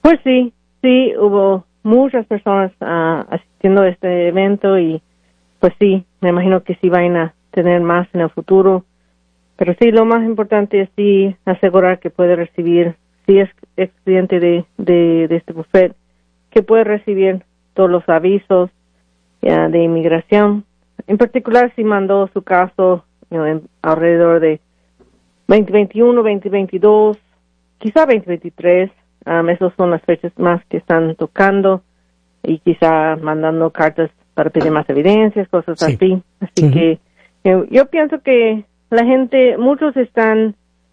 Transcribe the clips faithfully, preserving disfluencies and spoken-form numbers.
Pues sí, sí, hubo muchas personas uh, asistiendo a este evento y pues sí, me imagino que sí van a tener más en el futuro. Pero sí, lo más importante es sí asegurar que puede recibir, si es ex cliente de, de, de este buffet, que puede recibir todos los avisos uh, de inmigración. En particular, si mandó su caso you know, en, alrededor de veinte veintiuno, veinte veintidós, quizá veinte veintitrés. Um, esas son las fechas más que están tocando y quizá mandando cartas para pedir más evidencias, cosas sí. así. Así Uh-huh. que yo, yo pienso que la gente, muchos están,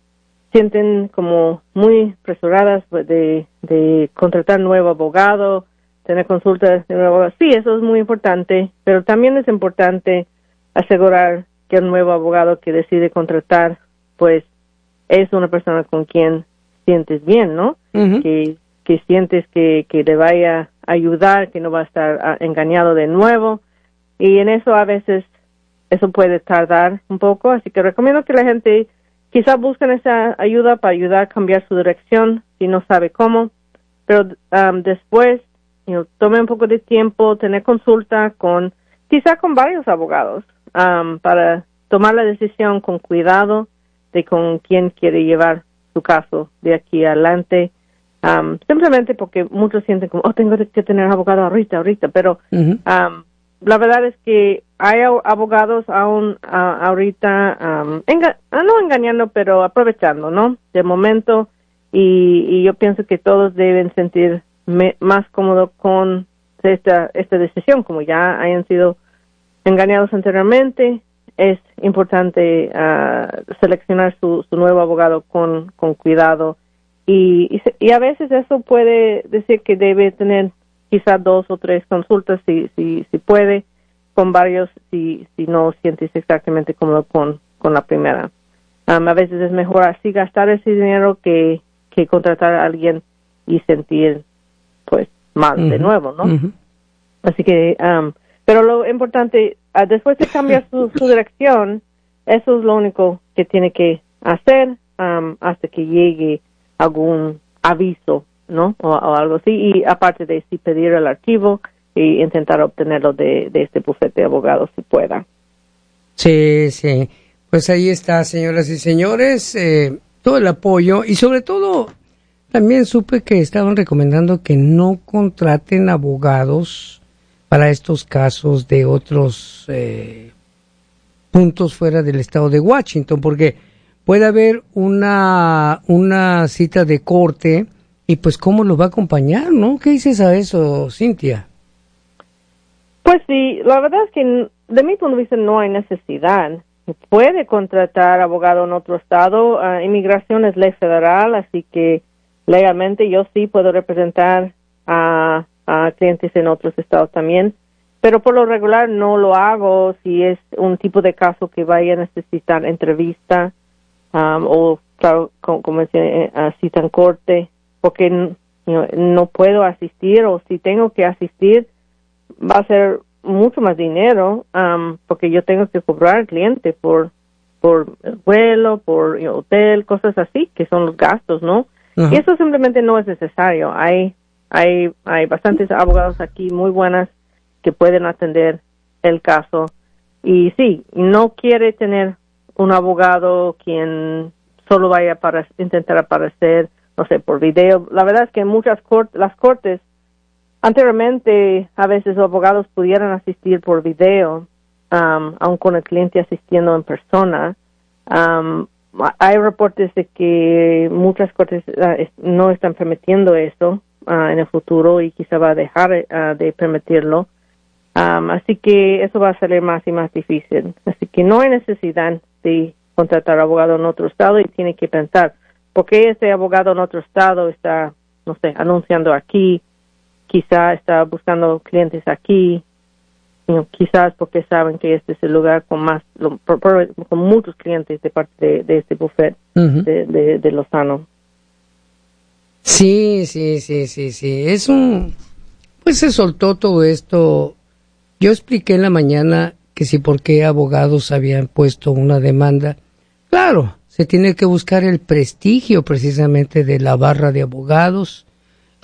sienten como muy apresuradas de, de contratar nuevo abogado, tener consultas de nuevo abogado. Sí, eso es muy importante, pero también es importante asegurar que el nuevo abogado que decide contratar, pues, es una persona con quien sientes bien, ¿no? Uh-huh. Que, que sientes que, que le vaya a ayudar, que no va a estar uh, engañado de nuevo. Y en eso a veces eso puede tardar un poco, así que recomiendo que la gente quizás busquen esa ayuda para ayudar a cambiar su dirección si no sabe cómo, pero um, después you know, tome un poco de tiempo, tener consulta con, quizá con varios abogados um, para tomar la decisión con cuidado de con quién quiere llevar su caso de aquí adelante, um, simplemente porque muchos sienten como, oh, tengo que tener abogado ahorita, ahorita, pero Uh-huh. um, la verdad es que hay abogados aún uh, ahorita, um, enga- no engañando, pero aprovechando, ¿no? De momento, y, y yo pienso que todos deben sentir me, más cómodo con esta, esta decisión, como ya hayan sido engañados anteriormente. Es importante uh, seleccionar su, su nuevo abogado con, con cuidado y, y, y a veces eso puede decir que debe tener quizás dos o tres consultas si si si puede, con varios si si no sientes exactamente cómodo con, con la primera. Um, a veces es mejor así gastar ese dinero que, que contratar a alguien y sentir pues mal uh-huh. de nuevo, ¿no? Uh-huh. Así que, um, pero lo importante, uh, después de cambiar su, su dirección, eso es lo único que tiene que hacer um, hasta que llegue algún aviso, ¿no? O, o algo así, y aparte de sí pedir el archivo y intentar obtenerlo de, de este bufete de abogados si pueda. Sí, sí. Pues ahí está, señoras y señores, eh, todo el apoyo y sobre todo también supe que estaban recomendando que no contraten abogados para estos casos de otros eh, puntos fuera del estado de Washington, porque puede haber una, una cita de corte y pues cómo lo va a acompañar, ¿no? ¿Qué dices a eso, Cintia? Pues sí, la verdad es que de mi punto de vista no hay necesidad. Puede contratar abogado en otro estado. Uh, inmigración es ley federal, así que legalmente yo sí puedo representar a, a clientes en otros estados también, pero por lo regular no lo hago si es un tipo de caso que vaya a necesitar entrevista um, o, claro, como, como decía, uh, cita en corte, porque you know, no puedo asistir o si tengo que asistir va a ser mucho más dinero um, porque yo tengo que cobrar al cliente por por el vuelo, por you know, hotel, cosas así, que son los gastos, ¿no? Uh-huh. Y eso simplemente no es necesario. Hay hay hay bastantes abogados aquí muy buenas que pueden atender el caso. Y sí, no quiere tener un abogado quien solo vaya para intentar aparecer, no sé, por video. La verdad es que en muchas cortes, las cortes, anteriormente a veces los abogados pudieran asistir por video, um, aun con el cliente asistiendo en persona. Um, hay reportes de que muchas cortes uh, no están permitiendo eso uh, en el futuro y quizá va a dejar uh, de permitirlo. Um, así que eso va a salir más y más difícil. Así que no hay necesidad de contratar abogado en otro estado y tiene que pensar, ¿por qué ese abogado en otro estado está, no sé, anunciando aquí? Quizá está buscando clientes aquí, you know, quizás porque saben que este es el lugar con más, lo, por, por, con muchos clientes de parte de, de este buffet uh-huh. de, de, de Lozano. Sí, sí, sí, sí, sí. Es un, pues se soltó todo esto. Yo expliqué en la mañana que si por qué abogados habían puesto una demanda. Claro, se tiene que buscar el prestigio precisamente de la barra de abogados.